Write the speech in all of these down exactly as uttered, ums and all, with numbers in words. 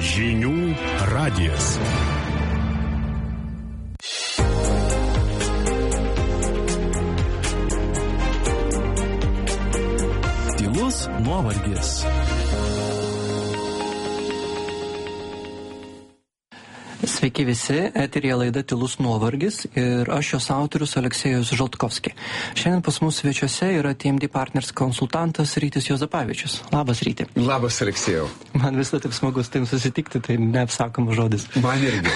Žinių radijas. Tylus nuovargis. Sveiki visi, eteryje laida Tylus nuovargis ir aš jos autorius Aleksejus Žaltkovski. Šiandien pas mus svečiuose yra T M D Partners konsultantas Rytis Juozapavičius. Labas, Ryti. Labas, Aleksejau. Man visada taip smagu su tavim susitikti, tai neapsakomas žodis. Man irgi.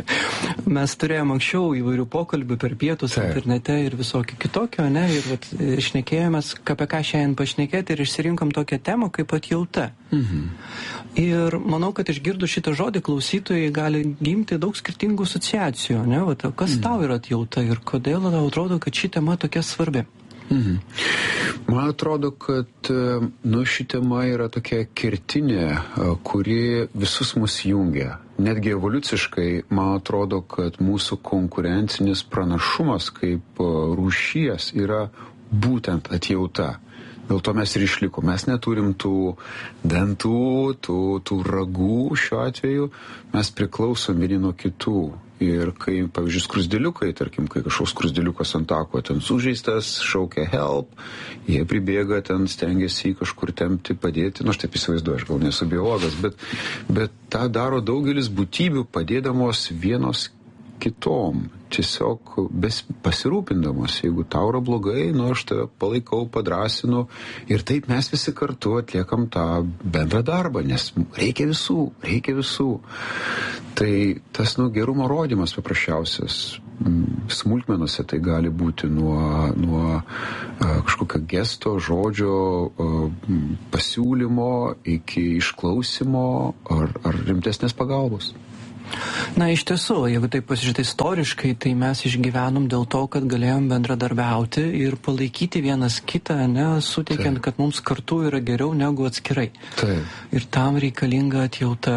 Mes turėjome anksčiau įvairių pokalbių per pietus, Taip. internete ir visokio kitokio, ne, ir vat, šnekėjomės, apie ką šiandien pašnekėti ir išsirinkom tokią temą kaip atjauta. Mhm. Ir manau, kad išgirdus šitą žodį klausytojai gali gimti daug skirtingų asociacijų, ne, vat, kas mhm. tau yra atjauta ir kodėl tau atrodo, kad ši tema tokia svarbi? Mhm. Man atrodo, kad nu, ši tema yra tokia kertinė, kuri visus mus jungia. Netgi evoliuciškai, man atrodo, kad mūsų konkurencinis pranašumas kaip rūšies yra būtent atjauta. Dėl to mes ir išliko. Mes neturim tų dantų, tų, tų ragų šiuo atveju. Mes priklausom vieni nuo kitų. Ir kai, pavyzdžiui, skruzdėliukai, tarkim, kai kažkoks skruzdėliukas ant tako ten sužeistas, šaukia help, jie pribėga ten, stengiasi jį kažkur tempti, padėti. Nu, aš taip įsivaizduoju, aš gal nesu biologas, bet, bet tą daro daugelis būtybių padėdamos vienos kitom. Tiesiog pasirūpindamos, jeigu tau yra blogai, nu aš tave palaikau, padrasinu ir taip mes visi kartu atliekam tą bendrą darbą, nes reikia visų, reikia visų. Tai tas nu, gerumo rodymas paprasčiausias. Smulkmenose tai gali būti nuo, nuo a, kažkokio gesto, žodžio, a, pasiūlymo iki išklausimo ar, ar rimtesnės pagalbos. Na, iš tiesų, jeigu taip pasižiūrėti istoriškai, tai mes išgyvenom dėl to, kad galėjom bendradarbiauti ir palaikyti vienas kitą, ne, suteikiant, Taip. kad mums kartu yra geriau negu atskirai. Taip. Ir tam reikalinga atjauta.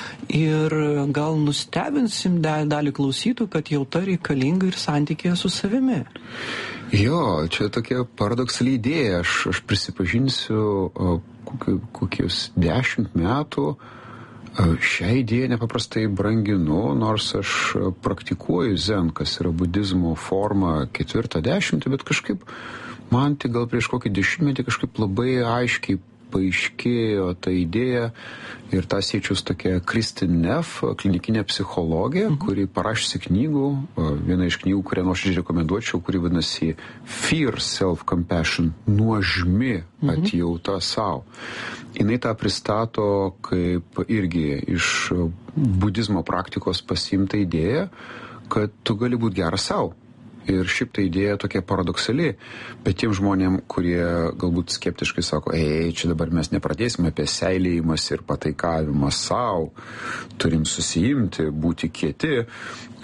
Ir gal nustebinsim dalį klausytų, kad atjauta reikalinga ir santykėje su savimi. Jo, čia tokia paradoksali idėja. Aš, aš prisipažinsiu, kokius dešimt metų šią idėją nepaprastai branginu, nors aš praktikuoju zen, kas yra budizmo forma ketvirtą dešimtį, bet kažkaip man tik gal prieš kokį dešimtmetį kažkaip labai aiškiai paaiškėjo ta idėja ir tą siečiau su tokia Kristin Neff, klinikinė psichologė, mhm. kuri parašysi knygų, viena iš knygų, kurią nuoširdžiai rekomenduočiau, kuri vadinasi Fear Self-Compassion, nuožmi atjauta savo. Jinai tą pristato kaip irgi iš budizmo praktikos pasiimta idėja, kad tu gali būti geras savo. Ir šiaip ta idėja tokia paradoksali, bet tiem žmonėm, kurie galbūt skeptiškai sako, ei, čia dabar mes nepradėsime apie seilėjimas ir pataikavimą savo, turim susijimti, būti kieti, e,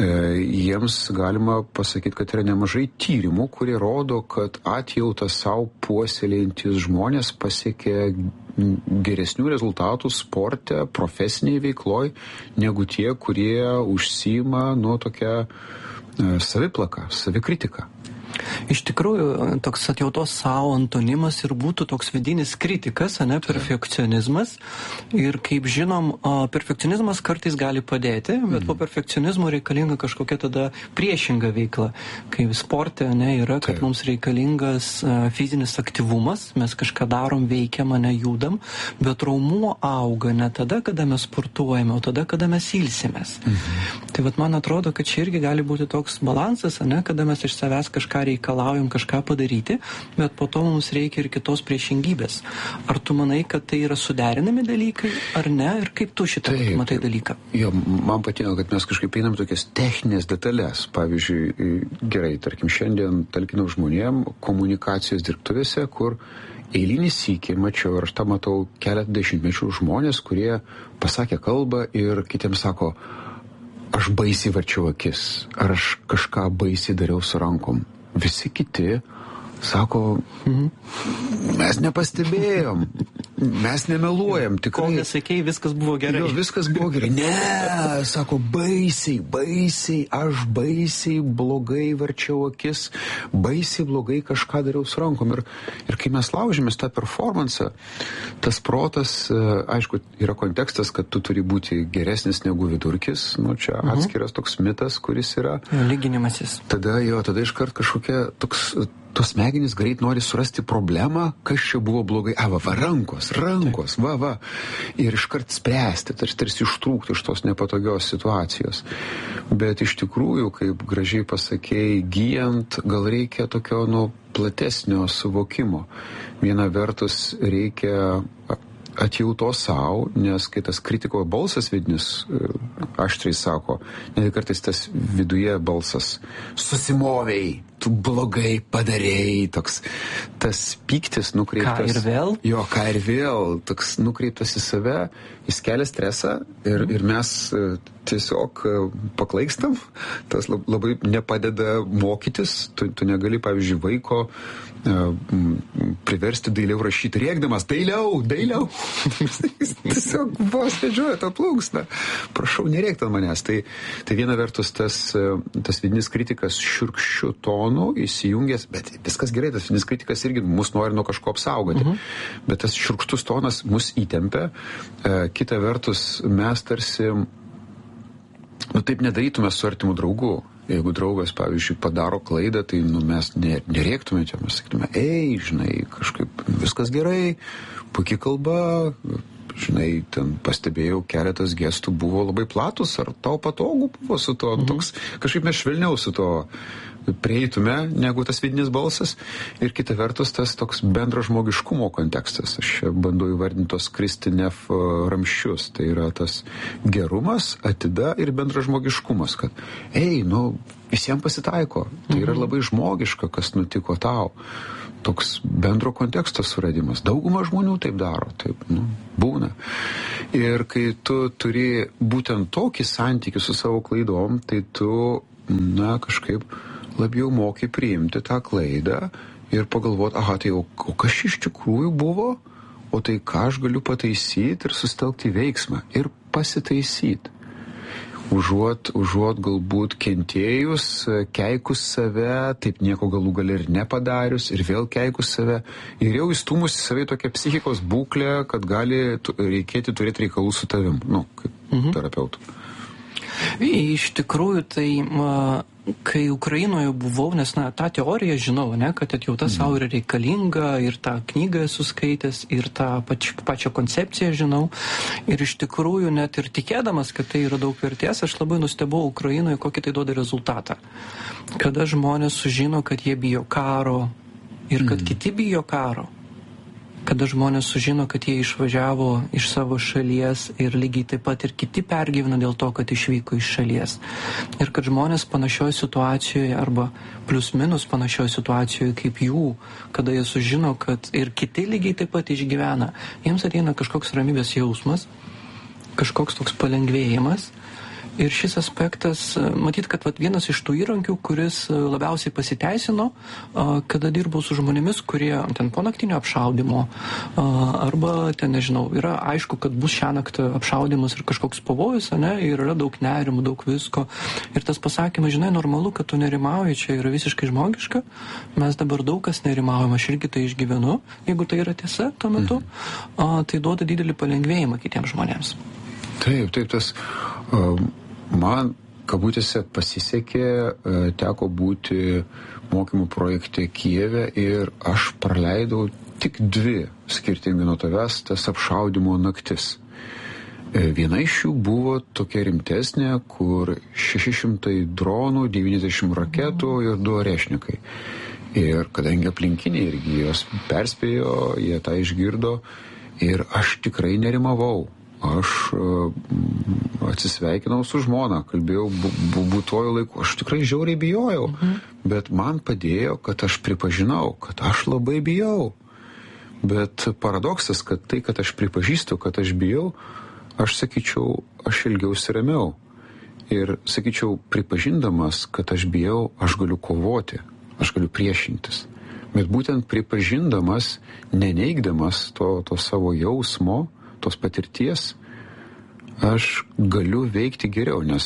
jiems galima pasakyti, kad yra nemažai tyrimų, kurie rodo, kad atjautą savo puoselėjantis žmonės pasiekia geresnių rezultatų sporte, profesiniai veikloj, negu tie, kurie užsiima nuo tokia saviplaka, savikritika. Iš tikrųjų, toks atjautos savo antonimas ir būtų toks vidinis kritikas, ne, perfekcionizmas. Ir kaip žinom, perfekcionizmas kartais gali padėti, bet mm. po perfekcionizmo reikalinga kažkokia tada priešinga veikla. Kaip sporte, ne, yra, kad Taip. mums reikalingas fizinis aktyvumas, mes kažką darom, veikiam, ne, judam, bet raumuo auga ne tada, kada mes sportuojame, o tada, kada mes ilsimės. Mm. Tai vat man atrodo, kad čia irgi gali būti toks balansas, ne, kada mes iš savęs kažką reikalaujam kažką padaryti, bet po to mums reikia ir kitos priešingybės. Ar tu manai, kad tai yra suderinami dalykai, ar ne? Ir kaip tu šitą Taip, matai dalyką? Jo, man patinka, kad mes kažkaip einam tokias techninės detalės. Pavyzdžiui, gerai, tarkim, šiandien talkinau žmonėm komunikacijos dirbtuvėse, kur eilinį sykį mačiau, ir aš tą matau keletą dešimtmečių žmonės, kurie pasakė kalbą ir kitiems sako, aš baisiai varčiau akis, ar aš kažką baisiai dariau su rankom. Visi kiti Sako, mes nepastebėjom, mes nemeluojam, tikrai. Kol nesakei, viskas buvo gerai. Jo, viskas buvo gerai. Ne, sako, baisiai, baisiai, aš baisiai blogai varčiau akis, baisiai blogai kažką dariau su rankom. Ir, ir kai mes laužėmės tą performansą, tas protas, aišku, yra kontekstas, kad tu turi būti geresnis negu vidurkis, nu čia atskiras toks mitas, kuris yra. Lyginimasis. Tada jo, tada iškart kažkokia toks... Tos smegenys greit nori surasti problemą, kas čia buvo blogai. A, va, va, rankos, rankos, va, va. Ir iškart spręsti, tarsi, tarsi ištrūkti iš tos nepatogios situacijos. Bet iš tikrųjų, kaip gražiai pasakėjai, gyjant, gal reikia tokio, nu, platesnio suvokimo. Viena vertus reikia atjautos savo, nes kai tas kritiko balsas vidinis aštriai sako, net kartais tas viduje balsas susimovei, tu blogai padarėjai, toks tas pyktis nukreiptas. Ką ir vėl? Jo, ką ir vėl, toks nukreiptas į save, jis kelia stresą ir, ir mes tiesiog paklaikstam, tas labai nepadeda mokytis, tu, tu negali, pavyzdžiui, vaiko priversti dailiau rašyti, rėkdamas, dailiau, dailiau. Tiesiog vos vedžioja tą plunksną. Prašau, nerėkti ant manęs. Tai, tai viena vertus tas, tas vidinis kritikas šiurkščiu tonu įsijungęs, bet viskas gerai, tas vidinis kritikas irgi mus nori nuo kažko apsaugoti. Uh-huh. Bet tas šiurkštus tonas mus įtempia. Kita vertus, mes tarsi, nu taip nedarytume su artimu draugu. Jeigu draugas, pavyzdžiui, padaro klaidą, tai nu, mes nerėktume čia, mes sakytume, ei, žinai, kažkaip viskas gerai, puikiai kalba, žinai, ten pastebėjau, keletas gestų buvo labai platus, ar tau patogu buvo su to, mhm. toks, kažkaip mes švelniau su to prieitume, negu tas vidinis balsas. Ir kita vertus, tas toks bendro žmogiškumo kontekstas. Aš bandau įvardinti tos Kristinef ramščius. Tai yra tas gerumas, atida ir bendro žmogiškumas, kad, ei, nu, visiems pasitaiko. Tai yra labai žmogiška, kas nutiko tau. Toks bendro konteksto suradimas. Dauguma žmonių taip daro, taip, nu, būna. Ir kai tu turi būtent tokį santykį su savo klaidom, tai tu, na, kažkaip labiau moki priimti tą klaidą ir pagalvoti, aha, tai o, o kas iš tikrųjų buvo, o tai ką aš galiu pataisyti ir sustelkti veiksmą ir pasitaisyti. Užuot, užuot galbūt kentėjus, keikus save, taip nieko galų gal ir nepadarius, ir vėl keikus save, ir jau įstūmus į save tokią psichikos būklę, kad gali reikėti turėti reikalų su tavim, nu, kaip mhm. terapeutų. Iš tikrųjų, tai kai Ukrainoje buvau, nes na, tą teoriją žinau, ne, kad atjauta mm. savo yra reikalinga, ir tą knygą esu skaitęs, ir tą pač, pačią koncepciją žinau. Ir iš tikrųjų, net ir tikėdamas, kad tai yra daug vertės, aš labai nustebau Ukrainoje, kokį tai duoda rezultatą. Kada žmonės sužino, kad jie bijo karo ir kad mm. kiti bijo karo. Kada žmonės sužino, kad jie išvažiavo iš savo šalies ir lygiai taip pat ir kiti pergyvena dėl to, kad išvyko iš šalies. Ir kad žmonės panašioje situacijoje arba plius minus panašioje situacijoje kaip jų, kada jie sužino, kad ir kiti lygiai taip pat išgyvena, jiems ateina kažkoks ramybės jausmas, kažkoks toks palengvėjimas. Ir šis aspektas, matyt, kad vat, vienas iš tų įrankių, kuris labiausiai pasiteisino, kada dirbau su žmonėmis, kurie ten po naktinio apšaudimo, arba ten, nežinau, yra aišku, kad bus šią naktį apšaudimas ir kažkoks pavojus, ne, ir yra daug nerimų, daug visko. Ir tas pasakymas, žinai, normalu, kad tu nerimauji, čia yra visiškai žmogiška, mes dabar daug kas nerimaujam, aš irgi tai išgyvenu, jeigu tai yra tiesa tuo metu, mhm. tai duoda didelį palengvėjimą kitiems žmonėms. Taip, taip, tas... Um... Man, kabutėse, pasisekė, teko būti mokymų projekte Kijeve ir aš praleidau tik dvi, skirtingai nuo tavęs, tas apšaudimo naktis. Viena iš jų buvo tokia rimtesnė, kur šeši šimtai dronų, devyniasdešimt raketų ir du arešnikai. Ir kadangi aplinkiniai irgi jos perspėjo, jie tą išgirdo ir aš tikrai nerimavau. Aš uh, atsisveikinau su žmona, kalbėjau bu, bu, būtuoju laiku, aš tikrai žiauriai bijojau, mhm. bet man padėjo, kad aš pripažinau, kad aš labai bijau. Bet paradoksas, kad tai, kad aš pripažįstu, kad aš bijau, aš sakyčiau, aš ilgiausi ramiau. Ir sakyčiau, pripažindamas, kad aš bijau, aš galiu kovoti, aš galiu priešintis. Bet būtent pripažindamas, neneigdamas to, to savo jausmo, tos patirties, aš galiu veikti geriau, nes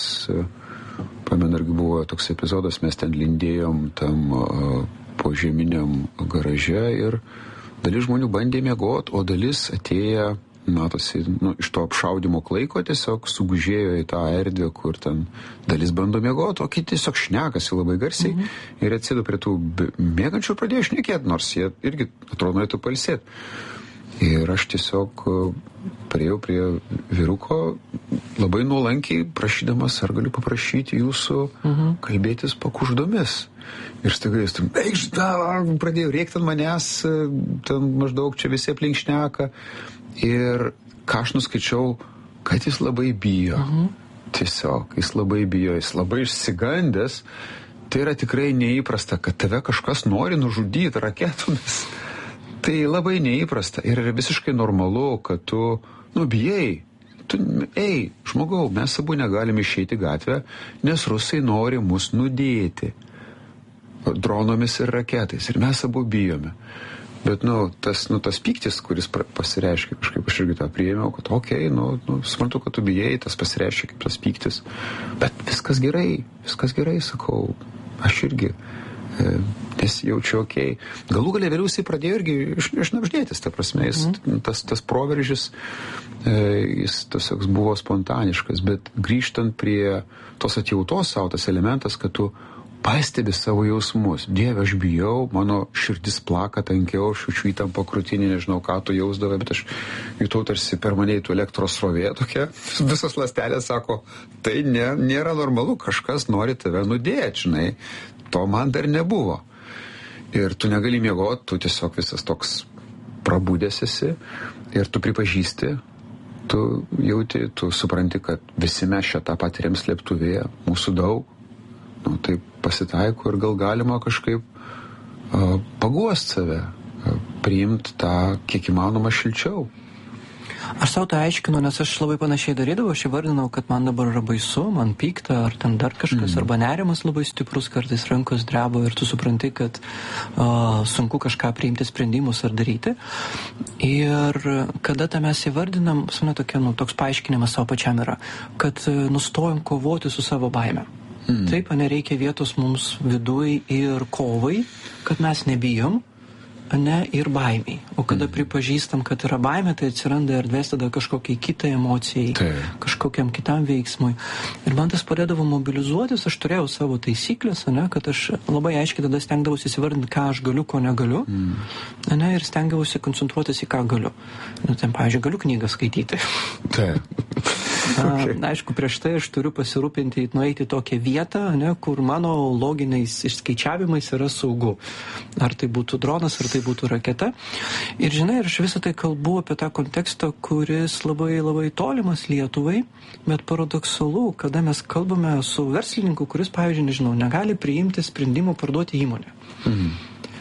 pamenu, irgi buvo toks epizodas, mes ten lindėjom tam uh, požeminiam garaže ir dalis žmonių bandė miegot, o dalis atėję, matosi, nu, iš to apšaudimo klaiko tiesiog sugužėjo į tą erdvę, kur ten dalis bando miegot, o kiti tiesiog šnekasi labai garsiai mhm. ir atsido prie tų mėgančių ir pradėjo šnekėti, nors jie irgi atrodo norėtų pailsėti. Ir aš tiesiog priėjau prie vyruko labai nuolankiai prašydamas, ar galiu paprašyti jūsų mhm. kalbėtis pakuždomis. Ir staiga jis tam, eikš, pradėjo rėkti ant manęs, ten maždaug čia visi aplink šneka. Ir ką aš nuskaičiau, kad jis labai bijo. Mhm. Tiesiog, jis labai bijo, jis labai išsigandęs. Tai yra tikrai neįprasta, kad tave kažkas nori nužudyti raketomis. Tai labai neįprasta ir yra visiškai normalu, kad tu, nu, bijai. Tu, ei, žmogau, mes abu negalime išeiti gatvę, nes rusai nori mus nudėti dronomis ir raketais. Ir mes abu bijome. Bet, nu, tas, nu, tas pyktis, kuris pasireiškia, kažkaip aš irgi tą priėmiau, kad okei, okay, nu, nu, suprantu, kad tu bijai, tas pasireiškia kaip tas pyktis. Bet viskas gerai, viskas gerai, sakau, aš irgi e, nesijaučiu okei. Okay. Galų galia vėliau jisai pradėjo irgi išnapždėtis, ta prasme, jis, mm. tas, tas proveržis, e, jis tiesiog buvo spontaniškas, bet grįžtant prie tos atjautos savo, tas elementas, kad tu pastebi savo jausmus. Dieve, aš bijau, mano širdis plaka tankiau, aš jaučiu įtampą krūtinį, nežinau, ką tu jausdavai, bet aš jutau tarsi per mane įtų elektros srovė tokia. Visos ląstelės sako, tai ne, nėra normalu, kažkas nori tave nudėti, žinai. To man dar nebuvo. Ir tu negali miegoti, tu tiesiog visas toks prabudęs esi ir tu pripažįsti, tu jauti, tu supranti, kad visi mes šitą patiriam slėptuvėje, mūsų daug. Nu, tai pasitaiko ir gal galima kažkaip uh, paguost save, uh, priimti tą kiek įmanoma šilčiau. Aš savo tai aiškinu, nes aš labai panašiai darydavau, aš įvardinau, kad man dabar yra baisu, man pykta, ar ten dar kažkas, mm. arba nerimas labai stiprus, kartais rankos dreba ir tu supranti, kad uh, sunku kažką priimti sprendimus ar daryti. Ir kada tą mes įvardinam, su tokia, nu, toks paaiškinimas savo pačiam yra, kad uh, nustojom kovoti su savo baime. Mm. Taip, nereikia vietos mums viduj ir kovai, kad mes nebijom, ne, ir baimiai. O kada mm. pripažįstam, kad yra baimė, tai atsiranda erdvės tada kažkokiai kitai emocijai, tai. Kažkokiam kitam veiksmui. Ir man tas padėdavo mobilizuotis, aš turėjau savo taisyklės, ne, kad aš labai aiškiai tada stengdavausi įsivardinti, ką aš galiu, ko negaliu, mm. ne, ir stengdavausi koncentruotis į ką galiu. Nu, ten, pavyzdžiui, galiu knygą skaityti. Taip. Okay. Na, aišku, prieš tai aš turiu pasirūpinti, nueiti į tokią vietą, ne, kur mano loginiais išskaičiavimais yra saugu. Ar tai būtų dronas, ar tai būtų raketa. Ir žinai, aš visą tai kalbu apie tą kontekstą, kuris labai labai tolimas Lietuvai, bet paradoksalu, kada mes kalbame su verslininku, kuris, pavyzdžiui, nežinau, negali priimti sprendimų parduoti įmonę. Mhm.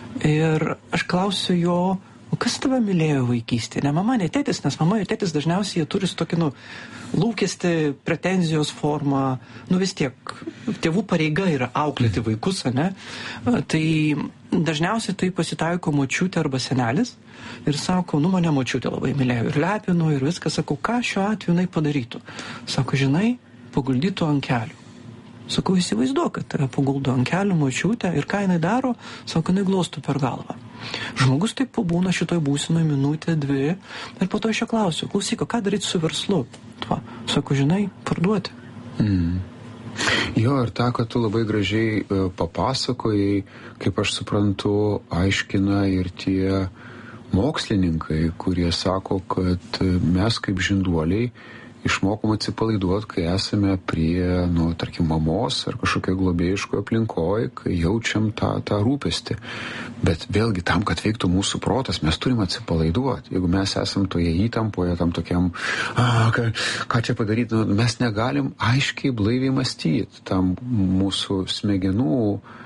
Ir aš klausiu jo, o kas tave mylėjo vaikystėje? Ne mama, ne tėtis, nes mama ir tėtis dažniausiai jie turi tokį, nu, lūkestį, pretenzijos formą, nu vis tiek, tėvų pareiga yra auklėti vaikus, ne? Tai dažniausiai tai pasitaiko močiutė arba senelis ir sako, nu mane močiutė labai mylėjo ir lepino ir viską, sakau, ką šiuo atveju jinai padarytų? Sako, žinai, paguldytų ant kelių. Sakau, įsivaizduok, kad tave paguldo ant kelių močiutė ir ką jinai daro, sako, jinai glostų per galvą. Žmogus taip pabūna šitoj būsinoje minutę, dvi ir po to aš jo klausiu, klausyk, ką daryti su verslu? Tuo. Sako, žinai, parduoti. Mm. Jo, ir tą, kad tu labai gražiai uh, papasakojai, kaip aš suprantu, aiškina ir tie mokslininkai, kurie sako, kad mes kaip žinduoliai išmokom atsipalaiduoti, kai esame prie, nu, tarkim, mamos ar kažkokio globėjiškoje aplinkoje, kai jaučiam tą, tą rūpestį. Bet vėlgi, tam, kad veiktų mūsų protas, mes turim atsipalaiduoti. Jeigu mes esam toje įtampoje, tam tokiam, a, ką, ką čia padaryti, nu, mes negalim aiškiai, blaiviai mąstyti. Tam mūsų smegenų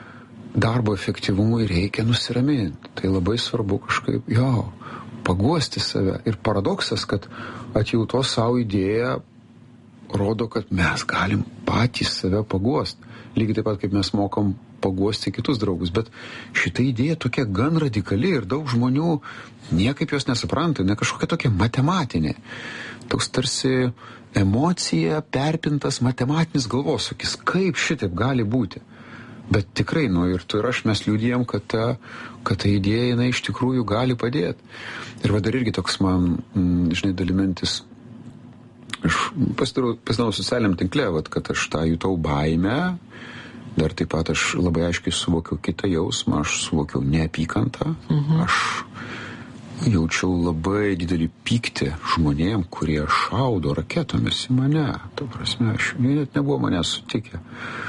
darbo efektyvumui reikia nusiraminti. Tai labai svarbu kažkaip, jo, paguosti save. Ir paradoksas, kad atjautos savo idėja rodo, kad mes galim patys save paguosti. Lygiai taip pat, kaip mes mokam paguosti kitus draugus. Bet šita idėja tokia gan radikali ir daug žmonių niekaip jos nesupranta, ne kažkokia tokia matematinė. Toks tarsi emocija perpintas matematinis galvosūkis. Kaip šitaip gali būti? Bet tikrai, nu ir tu ir aš mes liudijam, kad ta, kad ta idėja, jinai iš tikrųjų gali padėti. Ir va dar irgi toks man, m, žinai, dalimentis, aš pasidarau socialiniam tinkle, va, kad aš tą jutau baimę, dar taip pat aš labai aiškiai suvokiau kitą jausmą, aš suvokiau neapykantą, mhm. aš jaučiau labai didelį pyktį žmonėm, kurie šaudo raketomis į mane. Ta prasme, aš net nebuvo manęs sutikę.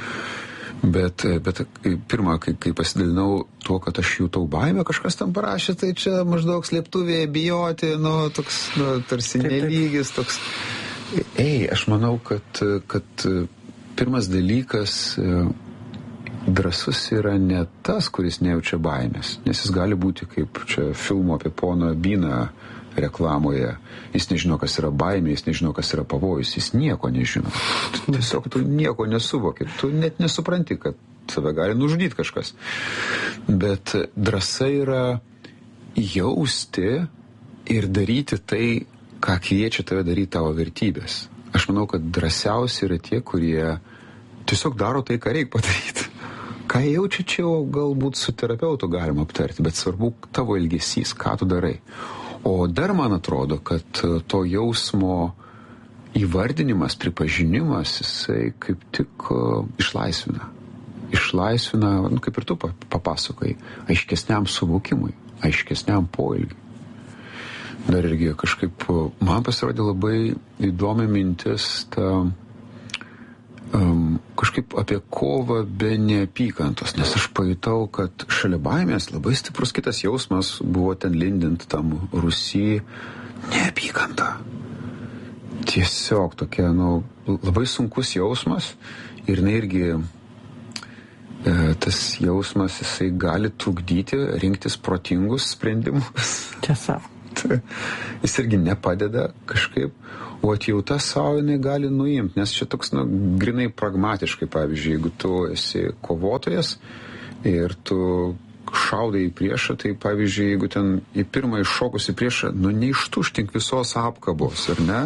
Bet, bet pirmą, kai, kai pasidalinau tuo, kad aš jutau baimę, kažkas tam parašė, tai čia maždaug slėptuvėje bijoti, nu, toks, nu, tarsi nelygis, toks. Ei, aš manau, kad, kad pirmas dalykas, drąsus yra ne tas, kuris nejaučia baimės, nes jis gali būti kaip čia filmo apie poną Byną reklamoje. Jis nežino, kas yra baimė, jis nežino, kas yra pavojus, jis nieko nežino. Tiesiog tu nieko nesuvoki, tu net nesupranti, kad save gali nužudyti kažkas. Bet drąsa yra jausti ir daryti tai, ką kviečia tave daryti tavo vertybės. Aš manau, kad drąsiausi yra tie, kurie tiesiog daro tai, ką reikia padaryti. Ką jaučia čia, galbūt su terapeutu galima aptarti, bet svarbu tavo elgesys, ką tu darai. O dar man atrodo, kad to jausmo įvardinimas, pripažinimas, jisai kaip tik uh, išlaisvina. Išlaisvina, nu, kaip ir tu papasakai, aiškesniam suvokimui, aiškesniam poelgiui. Dar irgi kažkaip man pasirodė labai įdomi mintis ta um, kažkaip apie kovą be neapykantos, nes aš pajutau, kad šalia baimės labai stiprus kitas jausmas buvo ten lindint tam Rusy neapykanta. Tiesiog tokia, nu, labai sunkus jausmas ir jinai irgi e, tas jausmas, jisai gali trukdyti rinktis protingus sprendimus. Tiesa. Jis irgi nepadeda kažkaip, o atjauta savo jinai gali nuimti, nes čia toks, nu, grinai pragmatiškai, pavyzdžiui, jeigu tu esi kovotojas ir tu šaudai į priešą, tai pavyzdžiui, jeigu ten į pirmą iššokus į priešą, nu, neištuštink visos apkabos, ar ne?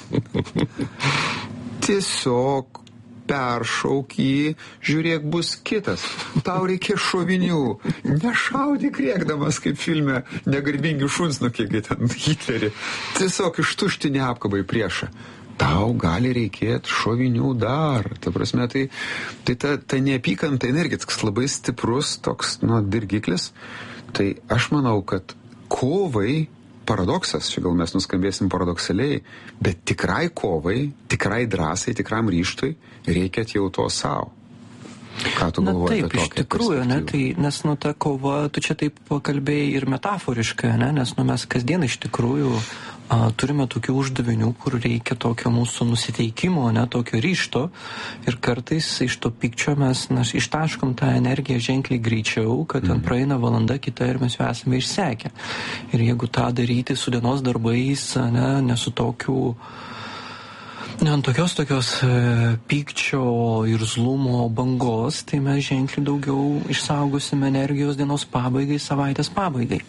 Tiesiog peršauk jį, žiūrėk, bus kitas. Tau reikia šovinių. Nešaudyk rėkdamas, kaip filme Negarbingi šunsnukiai, ten Hitlerį. Tiesiog ištuštinį apkabą į priešą. Tau gali reikėti šovinių dar. Ta prasme, tai, tai ta, ta neapykanta irgi toks labai stiprus, toks, nu, dirgiklis. Tai aš manau, kad kovai, paradoksas, čia gal mes nuskambėsim paradoksaliai, bet tikrai kovai, tikrai drąsai, tikram ryžtui reikia atjautos savo. Ką tu galvoji apie tokią perspektyvą? Na taip, iš tikrųjų, ne, tai, nes, nu, ta kova, tu čia taip pakalbėjai ir metaforiškai, ne, nes, nu, mes kasdien iš tikrųjų a, turime tokių uždavinių, kur reikia tokio mūsų nusiteikimo, ne, tokio ryžto ir kartais iš to pykčio mes, na, ištaškom tą energiją ženkliai greičiau, kad ten praeina valanda kita ir mes jau esame išsekę. Ir jeigu tą daryti su dienos darbais, ne, ne su tokiu Ne, ant tokios tokios e, pykčio ir zlumo bangos, tai mes ženkliai daugiau išsaugosime energijos dienos pabaigai, savaitės pabaigai.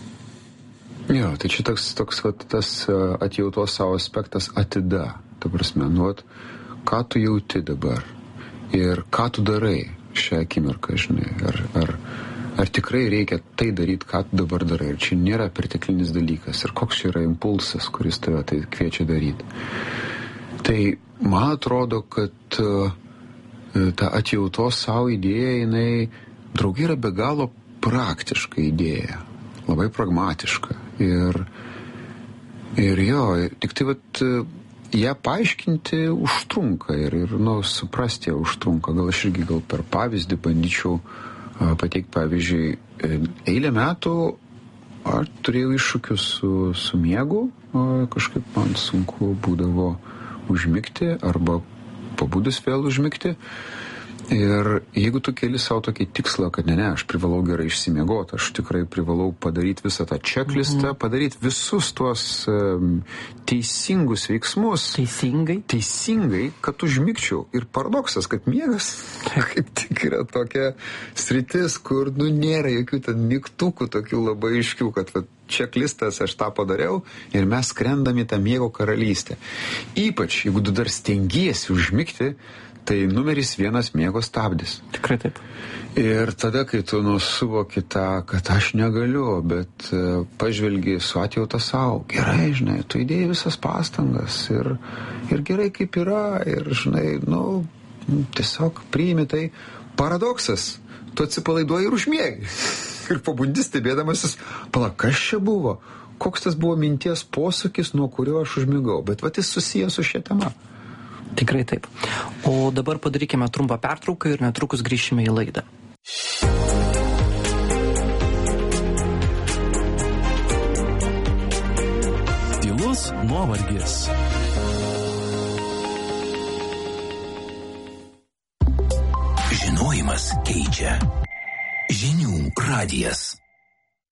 Jo, tai čia toks, toks vat, tas atjautos savo aspektas atida. Ta prasme, nu, vat, ką tu jauti dabar ir ką tu darai šią akimirką, žinai, ar, ar, ar tikrai reikia tai daryti, ką tu dabar darai, ir čia nėra perteklinis dalykas, ir koks čia yra impulsas, kuris tave tai kviečia daryti. Tai man atrodo, kad uh, ta atjautos savo idėja, jinai draugai yra be galo praktiška idėja, labai pragmatiška. Ir, ir jo, tik tai vat, ją paaiškinti užtrunka ir, ir nu, suprasti ją užtrunka. Gal aš irgi gal per pavyzdį bandyčiau uh, pateikti, pavyzdžiui, eilę metų aš turėjau iššūkių su, su miegu, uh, kažkaip man sunku būdavo užmigti arba pabudus vėl užmigti. Ir jeigu tu keli savo tokį tikslą, kad ne, ne, aš privalau gerai išsimiegoti, aš tikrai privalau padaryti visą tą checklistą, mm-hmm. padaryti visus tuos um, teisingus veiksmus. Teisingai? Teisingai, kad užmigčiau. Ir paradoksas, kad miegas kaip tik yra tokia sritis, kur, nu, nėra jokių ten mygtukų tokių labai aiškių, kad va, checklistas aš tą padariau ir mes skrendam į tą miego karalystę. Ypač, jeigu tu dar stengiesi užmigti, tai numeris vienas miego stabdis. Tikrai taip. Ir tada, kai tu nusuvoki tą, kad aš negaliu, bet uh, pažvelgi su atjauta savo, gerai, žinai, tu įdėjai visas pastangas ir, ir gerai kaip yra, ir, žinai, nu, tiesiog priimi tai. Paradoksas, tu atsipalaiduoji ir užmiegi. Ir pabundi stebėdamasis, pala, kas čia buvo? Koks tas buvo minties posūkis, nuo kurio aš užmigau? Bet va, jis susijęs su šia tema. Tikrai taip. O dabar padarykime trumpą pertrauką ir netrukus grįšime į laidą. Tylus nuovargis. Žinojimas keičia. Žinių radijas.